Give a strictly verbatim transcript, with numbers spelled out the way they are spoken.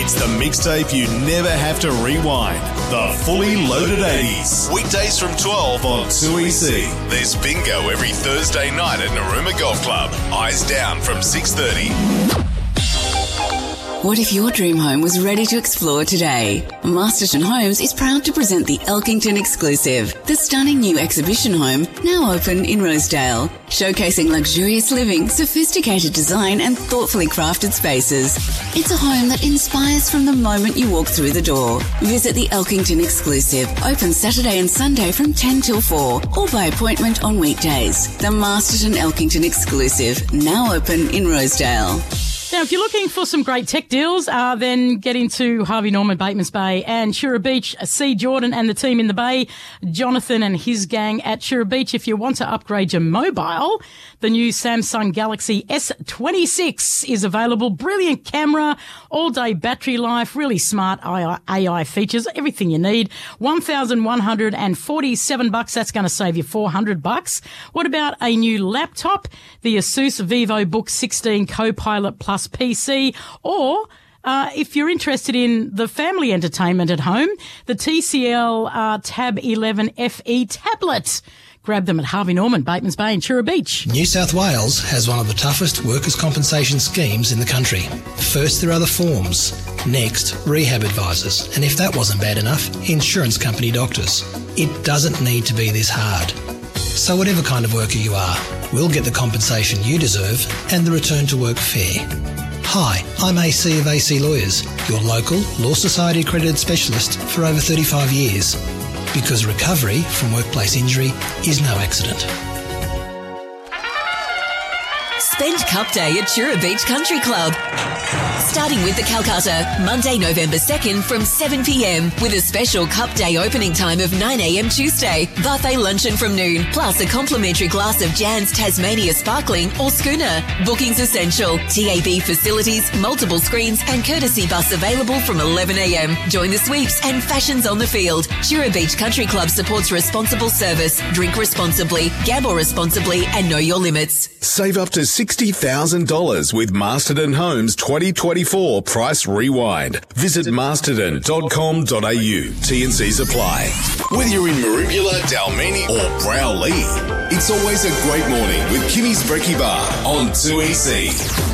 It's the mixtape you never have to rewind. The Fully Loaded eighties. Weekdays from twelve on two E C. There's bingo every Thursday night at Narooma Golf Club. Eyes down from six thirty. What if your dream home was ready to explore today? Masterton Homes is proud to present the Elkington Exclusive, the stunning new exhibition home now open in Rosedale, showcasing luxurious living, sophisticated design and thoughtfully crafted spaces. It's a home that inspires from the moment you walk through the door. Visit the Elkington Exclusive, open Saturday and Sunday from ten till four, or by appointment on weekdays. The Masterton Elkington Exclusive, now open in Rosedale. Now, if you're looking for some great tech deals, uh, then get into Harvey Norman, Batemans Bay and Shura Beach. See Jordan and the team in the Bay, Jonathan and his gang at Shura Beach. If you want to upgrade your mobile, the new Samsung Galaxy S twenty-six is available. Brilliant camera, all-day battery life, really smart A I features, everything you need. one thousand one hundred forty-seven bucks. That's going to save you four hundred bucks. What about a new laptop? The Asus VivoBook sixteen Copilot Plus P C, or uh, if you're interested in the family entertainment at home, the T C L uh, Tab eleven F E tablet. Grab them at Harvey Norman, Batemans Bay and Shura Beach. New South Wales has one of the toughest workers' compensation schemes in the country. First, there are the forms. Next, rehab advisors. And if that wasn't bad enough, insurance company doctors. It doesn't need to be this hard. So whatever kind of worker you are, we'll get the compensation you deserve and the return to work fair. Hi, I'm A C of A C Lawyers, your local Law Society accredited specialist for over thirty-five years. Because recovery from workplace injury is no accident. Spend Cup Day at Shura Beach Country Club. Starting with the Calcutta, Monday, November second from seven p.m. with a special Cup Day opening time of nine a.m. Tuesday. Buffet luncheon from noon, plus a complimentary glass of Jan's Tasmania Sparkling or Schooner. Bookings essential. T A B facilities, multiple screens and courtesy bus available from eleven a.m. Join the sweeps and fashions on the field. Shura Beach Country Club supports responsible service. Drink responsibly, gamble responsibly and know your limits. Save up to sixty thousand dollars with Masterton Homes twenty twenty-four Price Rewind. Visit masterton dot com dot a u. T and Cs apply. Whether you're in Maribula, Dalmeni or Browley, it's always a great morning with Kimmy's Brekkie Bar on two E C.